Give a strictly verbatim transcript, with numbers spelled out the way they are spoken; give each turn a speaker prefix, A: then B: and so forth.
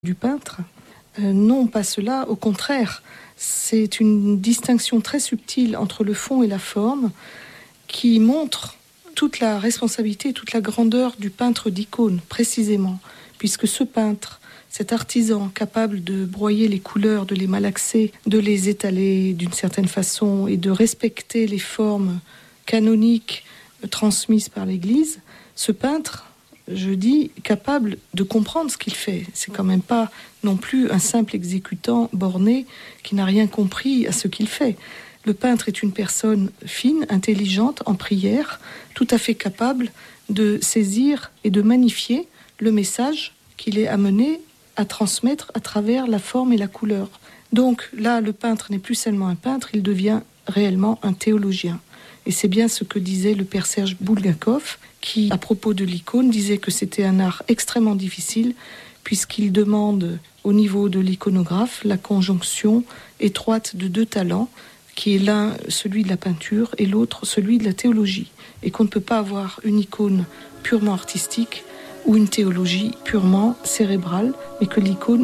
A: du peintre. Euh, non, pas cela, au contraire. C'est une distinction très subtile entre le fond et la forme qui montre toute la responsabilité, toute la grandeur du peintre d'icône, précisément, puisque ce peintre, cet artisan capable de broyer les couleurs, de les malaxer, de les étaler d'une certaine façon et de respecter les formes canoniques transmises par l'Église, ce peintre, je dis, capable de comprendre ce qu'il fait. C'est quand même pas non plus un simple exécutant borné qui n'a rien compris à ce qu'il fait. Le peintre est une personne fine, intelligente, en prière, tout à fait capable de saisir et de magnifier le message qu'il est amené à transmettre à travers la forme et la couleur. Donc là, le peintre n'est plus seulement un peintre, il devient réellement un théologien. Et c'est bien ce que disait le père Serge Bulgakov, qui, à propos de l'icône, disait que c'était un art extrêmement difficile, puisqu'il demande, au niveau de l'iconographe, la conjonction étroite de deux talents, qui est l'un celui de la peinture et l'autre celui de la théologie. Et qu'on ne peut pas avoir une icône purement artistique ou une théologie purement cérébrale, mais que l'icône